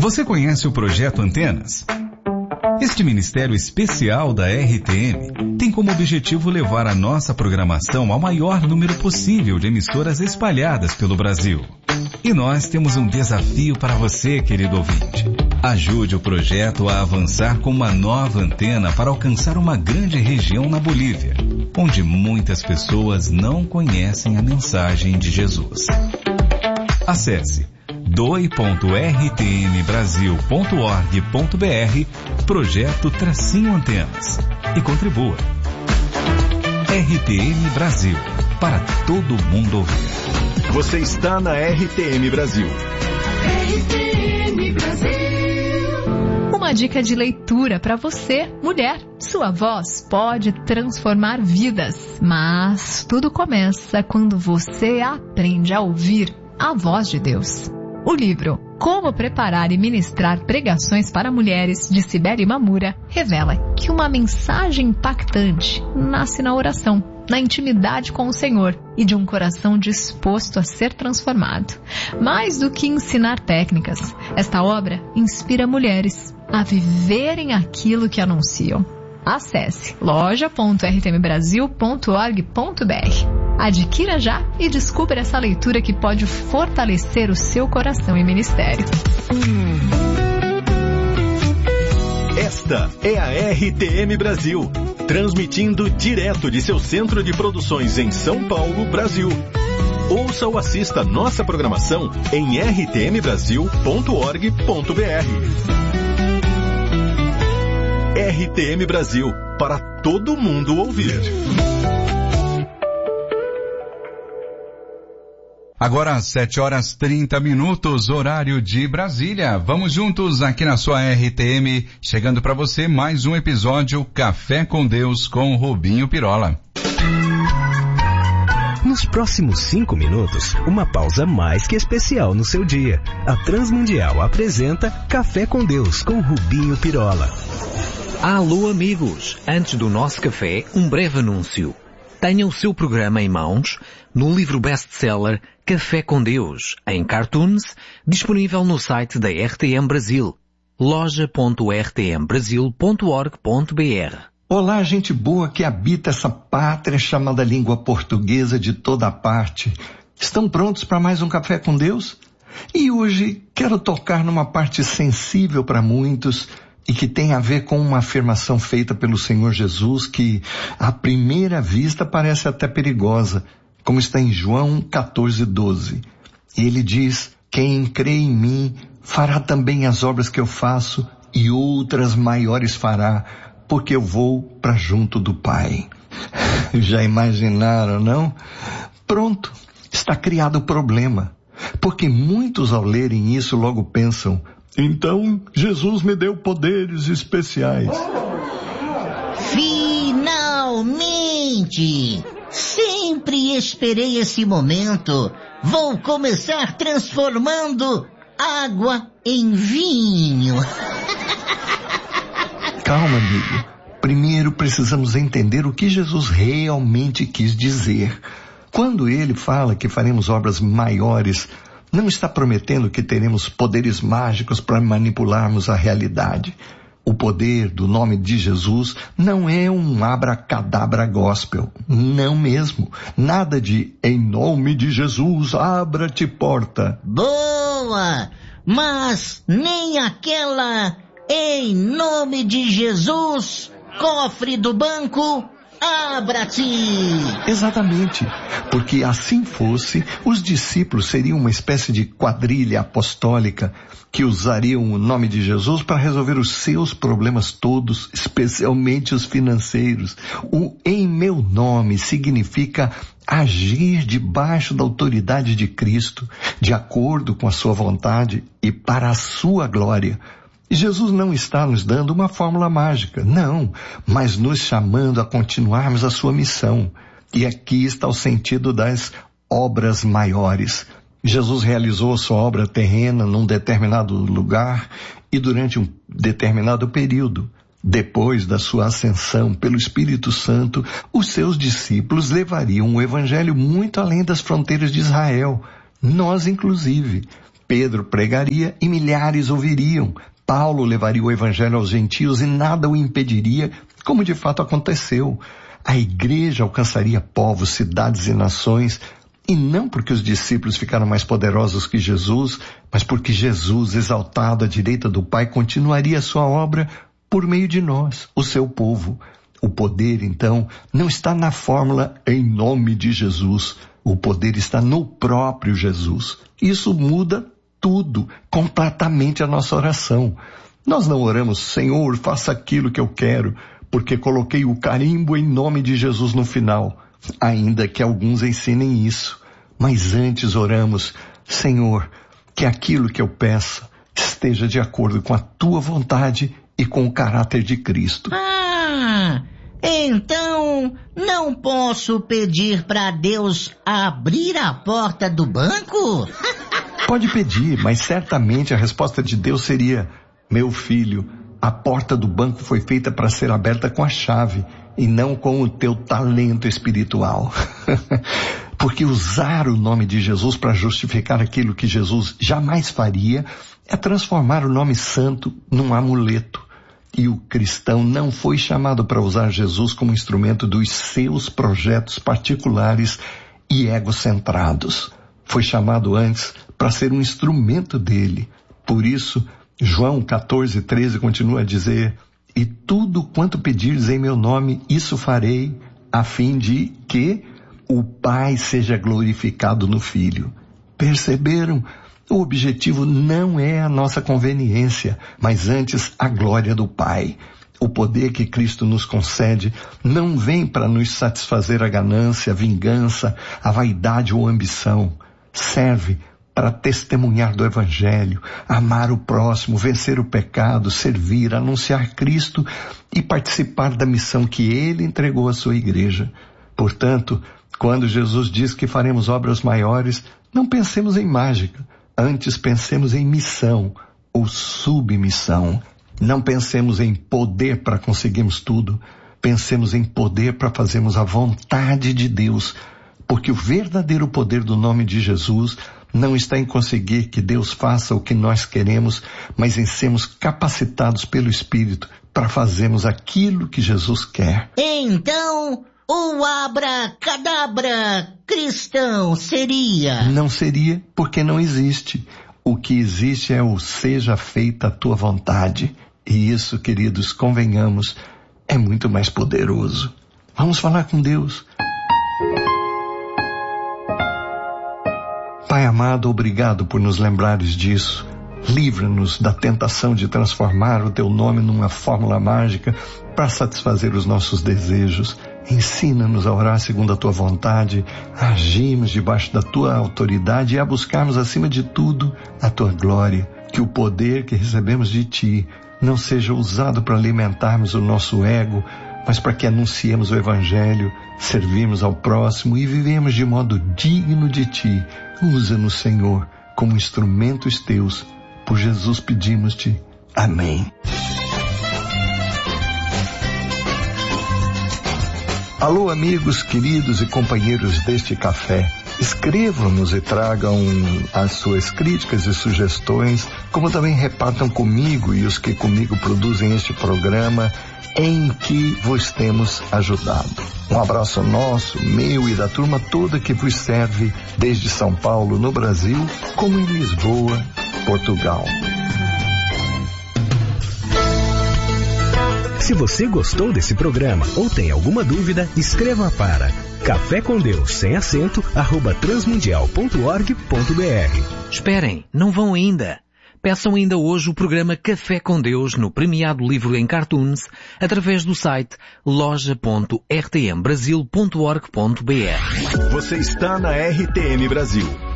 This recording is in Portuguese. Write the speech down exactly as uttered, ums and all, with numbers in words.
Você conhece o Projeto Antenas? Este ministério especial da R T M tem como objetivo levar a nossa programação ao maior número possível de emissoras espalhadas pelo Brasil. E nós temos um desafio para você, querido ouvinte. Ajude o projeto a avançar com uma nova antena para alcançar uma grande região na Bolívia, onde muitas pessoas não conhecem a mensagem de Jesus. Acesse doe ponto r t m brasil ponto org ponto b r Projeto Tracinho Antenas e contribua. R T M Brasil, para todo mundo ouvir. Você está na R T M Brasil. R T M Brasil. Uma dica de leitura para você, mulher. Sua voz pode transformar vidas, mas tudo começa quando você aprende a ouvir a voz de Deus. O livro Como Preparar e Ministrar Pregações para Mulheres, de Cibele Mamura, revela que uma mensagem impactante nasce na oração, na intimidade com o Senhor e de um coração disposto a ser transformado. Mais do que ensinar técnicas, esta obra inspira mulheres a viverem aquilo que anunciam. Acesse loja ponto r t m brasil ponto org ponto b r. Adquira já e descubra essa leitura que pode fortalecer o seu coração e ministério. Esta é a R T M Brasil, transmitindo direto de seu centro de produções em São Paulo, Brasil. Ouça ou assista nossa programação em r t m brasil ponto org ponto b r. R T M Brasil, para todo mundo ouvir. Agora, sete horas trinta minutos, horário de Brasília. Vamos juntos aqui na sua R T M, chegando para você mais um episódio Café com Deus com Rubinho Pirola. Nos próximos cinco minutos, uma pausa mais que especial no seu dia. A Transmundial apresenta Café com Deus com Rubinho Pirola. Alô amigos, antes do nosso café, um breve anúncio. Tenha o seu programa em mãos no livro best-seller Café com Deus, em cartoons, disponível no site da R T M Brasil, loja ponto r t m brasil ponto org ponto b r. Olá, gente boa que habita essa pátria chamada língua portuguesa de toda a parte. Estão prontos para mais um Café com Deus? E hoje quero tocar numa parte sensível para muitos e que tem a ver com uma afirmação feita pelo Senhor Jesus que, à primeira vista, parece até perigosa, como está em João quatorze, doze. E ele diz: quem crê em mim fará também as obras que eu faço e outras maiores fará, porque eu vou para junto do Pai. Já imaginaram, não? Pronto, está criado o problema, porque muitos ao lerem isso logo pensam: então, Jesus me deu poderes especiais. Finalmente! Sempre esperei esse momento. Vou começar transformando água em vinho. Calma, amigo. Primeiro precisamos entender o que Jesus realmente quis dizer. Quando ele fala que faremos obras maiores, não está prometendo que teremos poderes mágicos para manipularmos a realidade. O poder do nome de Jesus não é um abracadabra gospel. Não mesmo. Nada de em nome de Jesus, abra-te porta. Boa! Mas nem aquela em nome de Jesus, cofre do banco, abra-te! Exatamente, porque assim fosse, os discípulos seriam uma espécie de quadrilha apostólica que usariam o nome de Jesus para resolver os seus problemas todos, especialmente os financeiros. O em meu nome significa agir debaixo da autoridade de Cristo, de acordo com a sua vontade e para a sua glória. Jesus não está nos dando uma fórmula mágica, não, mas nos chamando a continuarmos a sua missão. E aqui está o sentido das obras maiores. Jesus realizou a sua obra terrena num determinado lugar e durante um determinado período. Depois da sua ascensão pelo Espírito Santo, os seus discípulos levariam o evangelho muito além das fronteiras de Israel. Nós, inclusive, Pedro pregaria e milhares ouviriam. Paulo levaria o evangelho aos gentios e nada o impediria, como de fato aconteceu. A igreja alcançaria povos, cidades e nações, e não porque os discípulos ficaram mais poderosos que Jesus, mas porque Jesus, exaltado à direita do Pai, continuaria a sua obra por meio de nós, o seu povo. O poder, então, não está na fórmula em nome de Jesus. O poder está no próprio Jesus. Isso muda tudo, completamente a nossa oração. Nós não oramos, Senhor, faça aquilo que eu quero, porque coloquei o carimbo em nome de Jesus no final, ainda que alguns ensinem isso. Mas antes oramos, Senhor, que aquilo que eu peço esteja de acordo com a tua vontade e com o caráter de Cristo. Ah, então não posso pedir para Deus abrir a porta do banco? Pode pedir, mas certamente a resposta de Deus seria: meu filho, a porta do banco foi feita para ser aberta com a chave e não com o teu talento espiritual. Porque usar o nome de Jesus para justificar aquilo que Jesus jamais faria é transformar o nome santo num amuleto. E o cristão não foi chamado para usar Jesus como instrumento dos seus projetos particulares e egocentrados. Foi chamado antes para ser um instrumento dele. Por isso, João quatorze, treze continua a dizer: e tudo quanto pedires em meu nome, isso farei, a fim de que o Pai seja glorificado no Filho. Perceberam? O objetivo não é a nossa conveniência, mas antes a glória do Pai. O poder que Cristo nos concede não vem para nos satisfazer a ganância, a vingança, a vaidade ou a ambição. Serve para testemunhar do Evangelho, amar o próximo, vencer o pecado, servir, anunciar Cristo e participar da missão que Ele entregou à sua igreja. Portanto, quando Jesus diz que faremos obras maiores, não pensemos em mágica, antes pensemos em missão ou submissão. Não pensemos em poder para conseguirmos tudo, pensemos em poder para fazermos a vontade de Deus, porque o verdadeiro poder do nome de Jesus não está em conseguir que Deus faça o que nós queremos, mas em sermos capacitados pelo Espírito para fazermos aquilo que Jesus quer. Então, o abracadabra cristão seria? Não seria, porque não existe. O que existe é o seja feita a tua vontade. E isso, queridos, convenhamos, é muito mais poderoso. Vamos falar com Deus. Pai amado, obrigado por nos lembrares disso. Livra-nos da tentação de transformar o teu nome numa fórmula mágica para satisfazer os nossos desejos. Ensina-nos a orar segundo a tua vontade, a agirmos debaixo da tua autoridade e a buscarmos acima de tudo a tua glória. Que o poder que recebemos de ti não seja usado para alimentarmos o nosso ego, mas para que anunciemos o Evangelho, servimos ao próximo e vivemos de modo digno de ti. Usa-nos, Senhor, como instrumentos teus. Por Jesus pedimos-te. Amém. Alô, amigos, queridos e companheiros deste café. Escrevam-nos e tragam as suas críticas e sugestões, como também repartam comigo e os que comigo produzem este programa, em que vos temos ajudado. Um abraço nosso, meu e da turma toda que vos serve desde São Paulo, no Brasil, como em Lisboa, Portugal. Se você gostou desse programa ou tem alguma dúvida, escreva para café com Deus sem acento arroba transmundial ponto org ponto br. Esperem, não vão ainda. Peçam ainda hoje o programa Café com Deus no premiado livro em cartoons através do site loja ponto r t m brasil ponto org ponto b r. Você está na R T M Brasil.